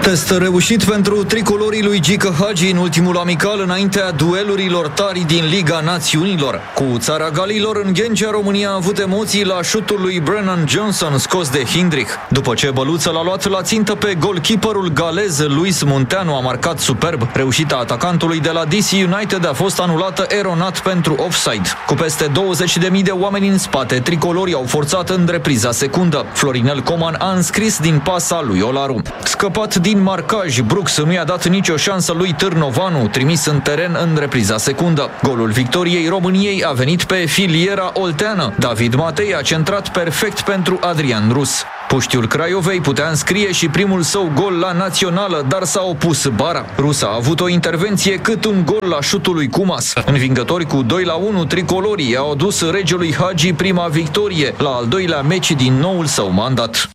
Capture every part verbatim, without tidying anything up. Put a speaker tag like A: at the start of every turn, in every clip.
A: Test reușit pentru tricolorii lui Gică Hagi în ultimul amical înaintea duelurilor tari din Liga Națiunilor. Cu țara Galilor în Ghencea, România a avut emoții la șutul lui Brennan Johnson scos de Hindrich. După ce Băluță l-a luat la țintă pe golkeeperul galez Luis Munteanu, a marcat superb. Reușita atacantului de la D C United a fost anulată eronat pentru offside. Cu peste douăzeci de mii de oameni în spate, tricolorii au forțat în repriza secundă. Florinel Coman a înscris din pasa lui Olaru. Scăpat din marcaj, Brooks nu i-a dat nicio șansă lui Târnovanu, trimis în teren în repriza secundă. Golul victoriei României a venit pe filiera olteană. David Matei a centrat perfect pentru Adrian Rus. Puștiul Craiovei putea înscrie și primul său gol la națională, dar s-a opus bara. Rus a avut o intervenție cât un gol la șutul lui Cumas. Învingători cu doi la unu, tricolorii au adus regelui Hagi prima victorie la al doilea meci din noul său mandat.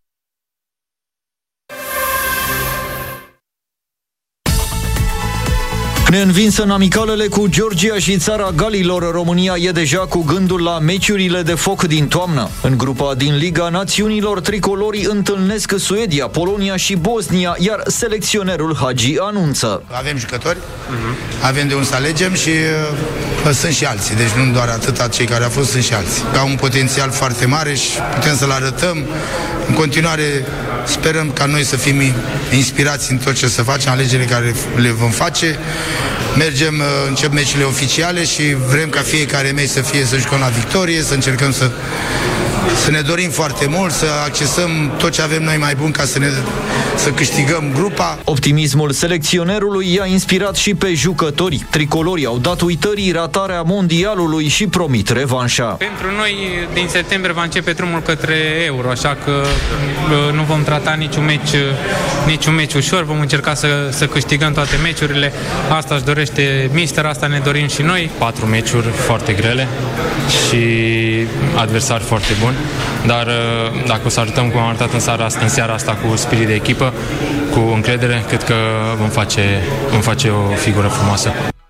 A: Neînvinsă în amicalele cu Georgia și țara Galilor, România e deja cu gândul la meciurile de foc din toamnă. În grupa din Liga Națiunilor, tricolorii întâlnesc Suedia, Polonia și Bosnia, iar selecționerul Hagi anunță:
B: avem jucători, uh-huh. avem de unde să alegem și uh, sunt și alții, deci nu doar atâta cei care au fost, sunt și alții. Au un potențial foarte mare și putem să-l arătăm. În continuare sperăm ca noi să fim inspirați în tot ce să facem, alegerile care le vom face. Mergem, încep meciurile oficiale și vrem ca fiecare meci să fie, să jucăm la victorie, să încercăm să, să ne dorim foarte mult, să accesăm tot ce avem noi mai bun ca să, ne, să câștigăm grupa.
A: Optimismul selecționerului i-a inspirat și pe jucători. Tricolorii au dat uitării ratarea mondialului și promit revanșa.
C: Pentru noi, din septembrie va începe drumul către Euro, așa că nu vom trata niciun meci, niciun meci ușor, vom încerca să, să câștigăm toate meciurile. Asta își dorește mister, asta ne dorim și noi.
D: Patru meciuri foarte grele și adversari foarte buni, dar dacă o să arătăm cum am arătat în seara asta, în seara asta cu spirit de echipă, cu încredere, cred că vom face, vom face o figură frumoasă.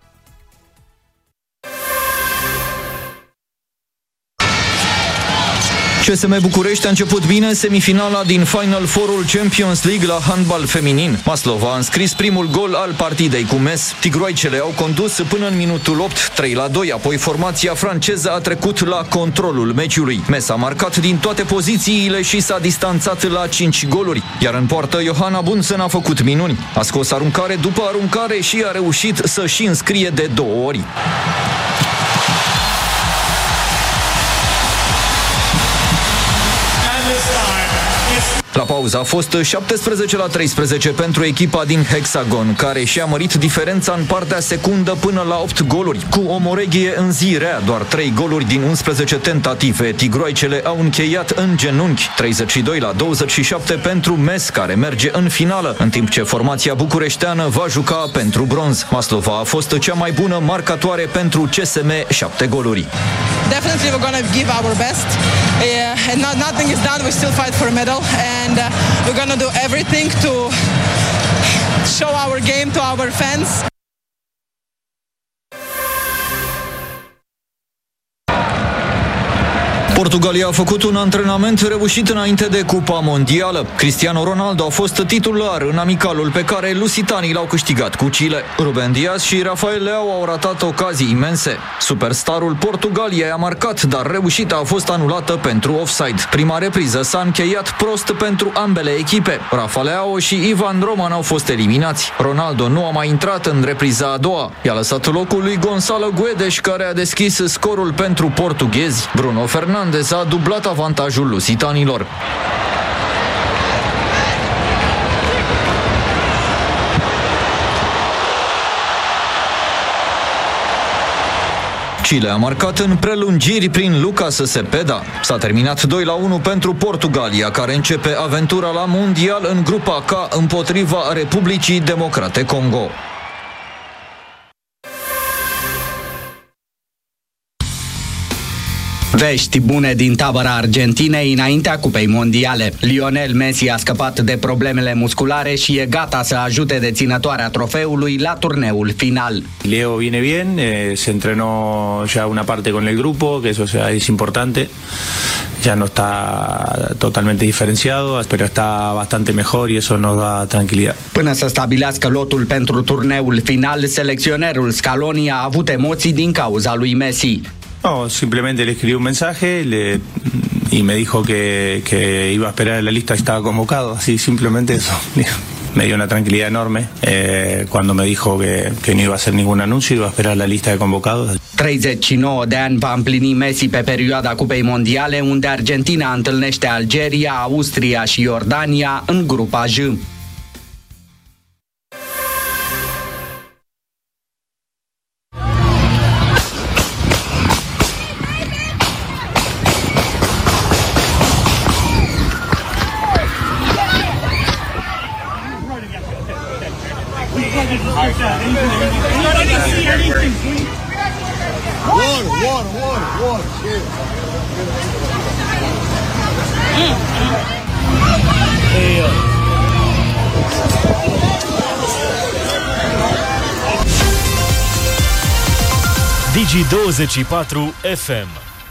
A: C S M București a început bine semifinala din Final Four-ul Champions League la handbal feminin. Maslova a înscris primul gol al partidei cu Metz. Tigroaicele au condus până în minutul opt, trei la doi, apoi formația franceză a trecut la controlul meciului. Metz a marcat din toate pozițiile și s-a distanțat la cinci goluri, iar în poartă Johanna Bunsen a făcut minuni. A scos aruncare după aruncare și a reușit să și înscrie de două ori. La pauză a fost șaptesprezece la treisprezece pentru echipa din Hexagon, care și-a mărit diferența în partea secundă până la opt goluri. Cu o moreghie în zi rea, doar trei goluri din unsprezece tentative, tigroaicele au încheiat în genunchi. treizeci și doi la douăzeci și șapte pentru Metz, care merge în finală, în timp ce formația bucureșteană va juca pentru bronz. Maslova a fost cea mai bună marcatoare pentru C S M, șapte goluri.
E: Definitely we're going to give our best. Yeah, and not, nothing is done. We still fight for a medal, and uh, we're going to do everything to show our game to our fans.
A: Portugalia a făcut un antrenament reușit înainte de Cupa Mondială. Cristiano Ronaldo a fost titular în amicalul pe care lusitanii l-au câștigat cu Chile. Ruben Diaz și Rafael Leao au ratat ocazii imense. Superstarul Portugaliei a marcat, dar reușita a fost anulată pentru offside. Prima repriză s-a încheiat prost pentru ambele echipe. Rafa Leao și Ivan Roman au fost eliminați. Ronaldo nu a mai intrat în repriza a doua. I-a lăsat locul lui Gonzalo Guedes, care a deschis scorul pentru portughezi. Bruno Fernandes a dublat avantajul lusitanilor. Chile a marcat în prelungiri prin Lucas Cepeda. S-a terminat doi la unu pentru Portugalia, care începe aventura la mondial în grupa K împotriva Republicii Democrate Congo.
F: Vești bune din tabăra Argentinei înaintea Cupei Mondiale. Lionel Messi a scăpat de problemele musculare și e gata să ajute deținătoarea trofeului la turneul final.
G: Leo viene bien, eh, se entrenó ya una parte con el grupo, que eso sea, es importante. Ya no está totalmente diferenciado, pero está bastante mejor y eso nos da tranquilidad.
F: Până să stabilească lotul pentru turneul final, selecționerul Scaloni a avut emoții din cauza lui Messi.
G: No, simplemente le escribí un mensaje le, y me dijo que, que iba a esperar en la lista que estaba convocado, así simplemente eso. Me dio una tranquilidad enorme eh, cuando me dijo que, que no iba a hacer ningún anuncio, iba a esperar la lista de convocados.
F: treizeci și nouă de ani va împlini Messi pe perioada Cupei Mondiale, unde Argentina întâlnește Algeria, Austria și Iordania în grupa J.
H: Water, water, water, water, shit. Hey, uh.
I: Digi douăzeci și patru F M.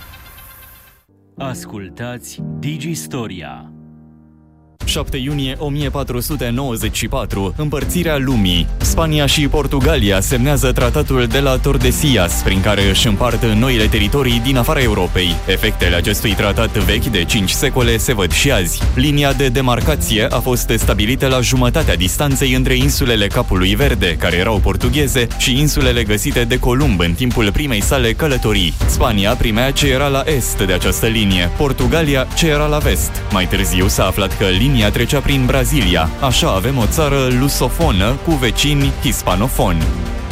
J: Ascultați Digi Storia.
I: șapte iunie o mie patru sute nouăzeci și patru, împărțirea lumii. Spania și Portugalia semnează tratatul de la Tordesillas, prin care își împart noile teritorii din afara Europei. Efectele acestui tratat vechi de cinci secole se văd și azi. Linia de demarcație a fost stabilită la jumătatea distanței între insulele Capului Verde, care erau portugheze, și insulele găsite de Columb în timpul primei sale călătorii. Spania primea ce era la est de această linie, Portugalia ce era la vest. Mai târziu s-a aflat că linia trecea prin Brazilia. Așa avem o țară lusofonă cu vecini hispanofoni.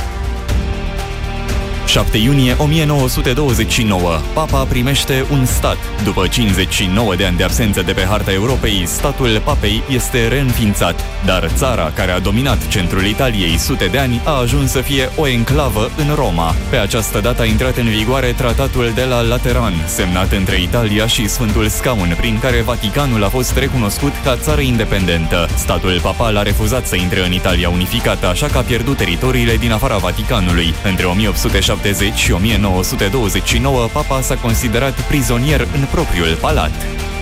I: șapte iunie o mie nouă sute douăzeci și nouă. Papa primește un stat. După cincizeci și nouă de ani de absență de pe harta Europei, statul papei este reînființat. Dar țara care a dominat centrul Italiei sute de ani a ajuns să fie o enclavă în Roma. Pe această dată a intrat în vigoare tratatul de la Lateran, semnat între Italia și Sfântul Scaun, prin care Vaticanul a fost recunoscut ca țară independentă. Statul papal a refuzat să intre în Italia unificată, așa că a pierdut teritoriile din afara Vaticanului. Între o mie opt sute șaptezeci și o mie nouă sute douăzeci și nouă, papa s-a considerat prizonier în propriul palat.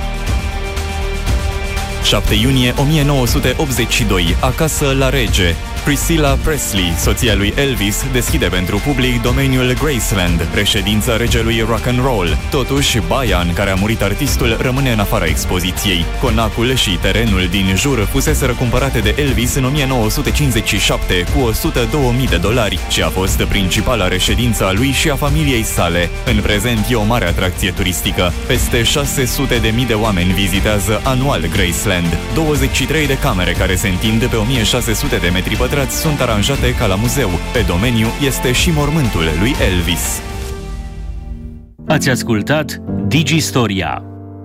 I: șapte iunie o mie nouă sute optzeci și doi. Acasă la rege. Priscilla Presley, soția lui Elvis, deschide pentru public domeniul Graceland, reședința regelui rock and roll. Totuși, baia în care a murit artistul rămâne în afara expoziției. Conacul și terenul din jur fuseseră cumpărate de Elvis în o mie nouă sute cincizeci și șapte cu o sută două mii de dolari și a fost principala reședință a lui și a familiei sale. În prezent e o mare atracție turistică. Peste șase sute de mii de oameni vizitează anual Graceland. douăzeci și trei de camere care se întind pe o mie șase sute de metri pătrați sunt aranjate ca la muzeu. Pe domeniu este și mormântul lui Elvis.
J: Ați ascultat Digi Storia.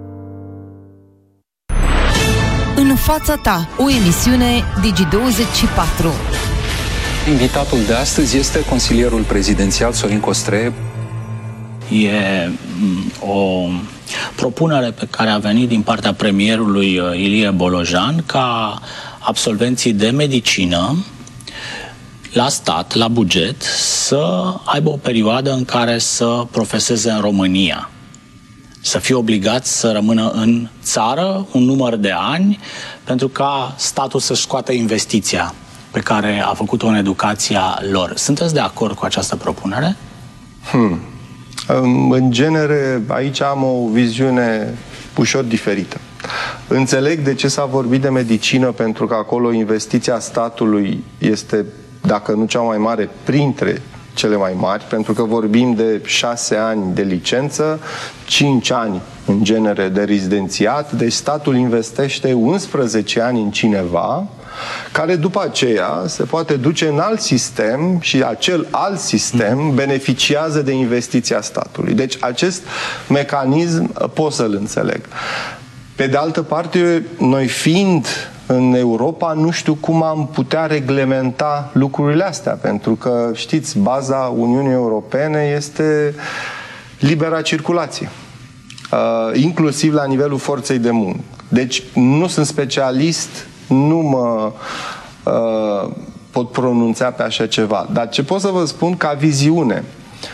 K: În fața ta, o emisiune Digi douăzeci și patru.
L: Invitatul de astăzi este consilierul prezidențial Sorin Costre.
M: E o propunere pe care a venit din partea premierului Ilie Bolojan ca absolvenții de medicină la stat, la buget, să aibă o perioadă în care să profeseze în România. Să fie obligați să rămână în țară un număr de ani pentru ca statul să-și scoată investiția pe care a făcut-o în educația lor. Sunteți de acord cu această propunere?
N: Hmm. În genere, aici am o viziune ușor diferită. Înțeleg de ce s-a vorbit de medicină, pentru că acolo investiția statului este, dacă nu cea mai mare, printre cele mai mari, pentru că vorbim de șase ani de licență, cinci ani în genere de rezidențiat, deci statul investește unsprezece ani în cineva care după aceea se poate duce în alt sistem și acel alt sistem beneficiază de investiția statului. Deci acest mecanism pot să-l înțeleg. Pe de altă parte, noi fiind în Europa, nu știu cum am putea reglementa lucrurile astea, pentru că, știți, baza Uniunii Europene este libera circulație. inclusiv la nivelul forței de muncă. Deci nu sunt specialist, nu mă uh, pot pronunța pe așa ceva. Dar ce pot să vă spun ca viziune,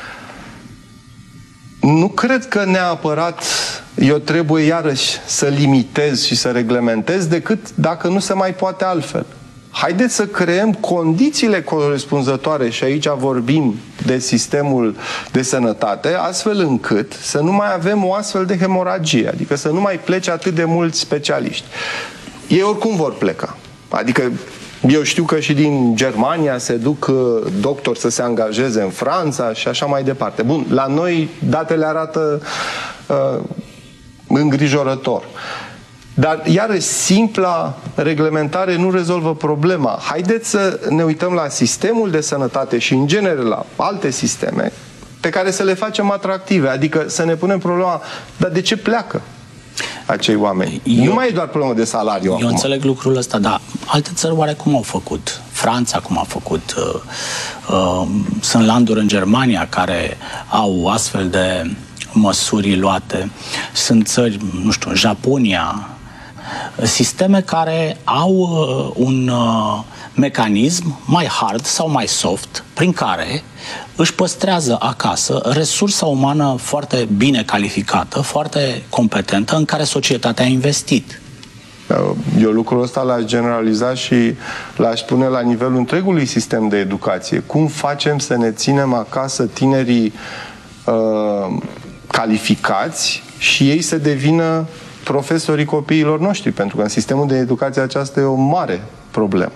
N: nu cred că neapărat eu trebuie iarăși să limitez și să reglementez, decât dacă nu se mai poate altfel. Haideți să creăm condițiile corespunzătoare, și aici vorbim de sistemul de sănătate, astfel încât să nu mai avem o astfel de hemoragie, adică să nu mai plece atât de mulți specialiști. Ei oricum vor pleca. Adică eu știu că și din Germania se duc doctori să se angajeze în Franța și așa mai departe. Bun, la noi datele arată uh, îngrijorător. Dar, iarăși, simpla reglementare nu rezolvă problema. Haideți să ne uităm la sistemul de sănătate și, în genere, la alte sisteme pe care să le facem atractive. Adică să ne punem problema, dar de ce pleacă acei oameni? Eu, nu mai e doar problemă de salariu.
M: Eu
N: acum.
M: înțeleg lucrul ăsta, dar alte țări oare cum au făcut? Franța cum a făcut? Uh, uh, sunt landuri în Germania care au astfel de măsuri luate. Sunt țări, nu știu, Japonia, sisteme care au uh, un uh, mecanism mai hard sau mai soft, prin care își păstrează acasă resursa umană foarte bine calificată, foarte competentă, în care societatea a investit.
N: Eu lucrul ăsta l-aș generaliza și l-aș pune la nivelul întregului sistem de educație. Cum facem să ne ținem acasă tinerii uh, calificați și ei să devină profesorii copiilor noștri? Pentru că în sistemul de educație aceasta e o mare problemă.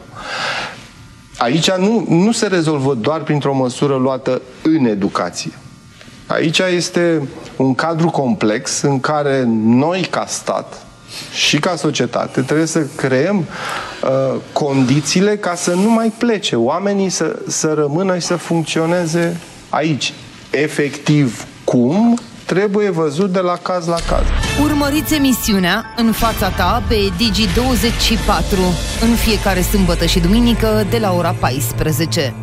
N: Aici nu, nu se rezolvă doar printr-o măsură luată în educație. Aici este un cadru complex în care noi, ca stat și ca societate, trebuie să creăm uh, condițiile ca să nu mai plece oamenii, să, să rămână și să funcționeze aici. Efectiv, cum? Trebuie văzut de la caz la caz.
K: Urmăriți emisiunea În fața ta pe Digi douăzeci și patru în fiecare sâmbătă și duminică de la ora paisprezece.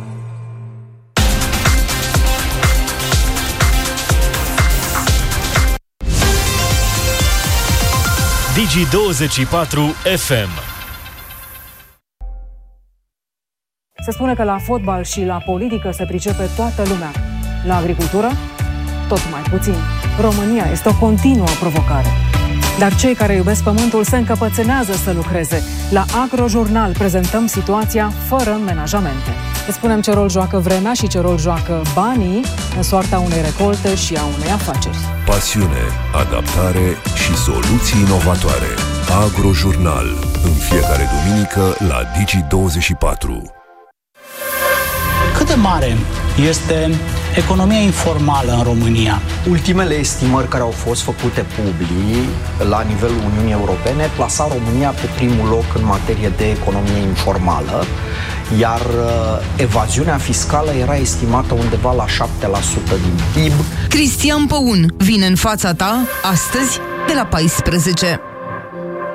J: Digi douăzeci și patru F M.
O: Se spune că la fotbal și la politică se pricepe toată lumea. La agricultură, tot mai puțin. România este o continuă provocare. Dar cei care iubesc pământul se încăpățânează să lucreze. La Agrojurnal prezentăm situația fără menajamente. Îți spunem ce rol joacă vremea și ce rol joacă banii în soarta unei recolte și a unei afaceri.
P: Pasiune, adaptare și soluții inovatoare. Agrojurnal, în fiecare duminică la Digi douăzeci și patru.
M: Cât de mare este economia informală în România?
Q: Ultimele estimări care au fost făcute public la nivelul Uniunii Europene plasa România pe primul loc în materie de economie informală, iar evaziunea fiscală era estimată undeva la șapte la sută din P I B.
K: Cristian Păun vine în fața ta astăzi de la paisprezece.